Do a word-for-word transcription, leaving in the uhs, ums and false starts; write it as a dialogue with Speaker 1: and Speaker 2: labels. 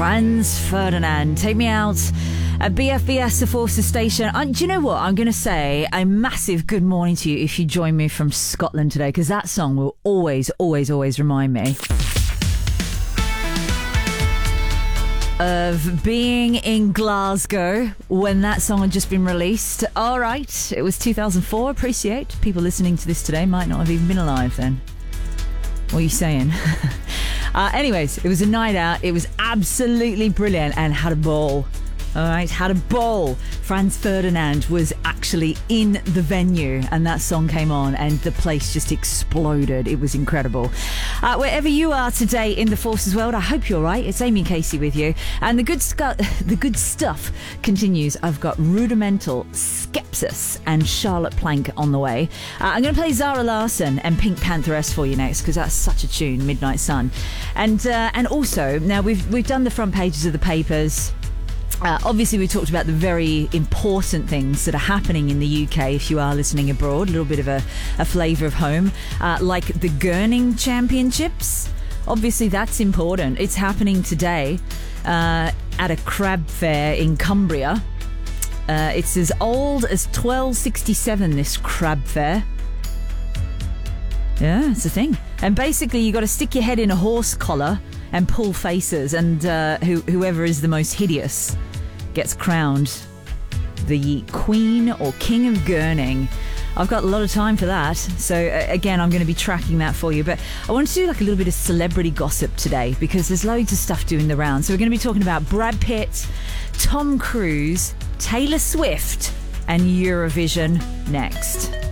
Speaker 1: Franz Ferdinand. Take me out at B F B S, the Forces Station. And do you know what? I'm going to say a massive good morning to you if you join me from Scotland today, because that song will always, always, always remind me of being in Glasgow when that song had just been released. All right, it was two thousand four. Appreciate people listening to this today might not have even been alive then. What are you saying? uh, anyways, it was a night out. It was absolutely brilliant and had a ball. All right, had a ball. Franz Ferdinand was actually in the venue and that song came on and the place just exploded. It was incredible. Uh, wherever you are today in the Forces world, I hope you're right. It's Amy Casey with you. And the good, scu- the good stuff continues. I've got Rudimental, Skepsis and Charlotte Plank on the way. Uh, I'm going to play Zara Larsson and Pink Pantheress for you next because that's such a tune, Midnight Sun. And uh, and also, now we've we've done the front pages of the papers. Uh, obviously, we talked about the very important things that are happening in the U K if you are listening abroad, a little bit of a, a flavour of home, uh, like the Gurning Championships. Obviously, that's important. It's happening today uh, at a crab fair in Cumbria. Uh, it's as old as twelve sixty-seven, this crab fair. Yeah, it's a thing. And basically, you got to stick your head in a horse collar and pull faces, and uh, who, whoever is the most hideous gets crowned the Queen or King of Gurning. I've got a lot of time for that, so uh, again I'm going to be tracking that for you, but I want to do like a little bit of celebrity gossip today because there's loads of stuff doing the round. So we're going to be talking about Brad Pitt, Tom Cruise, Taylor Swift and Eurovision next.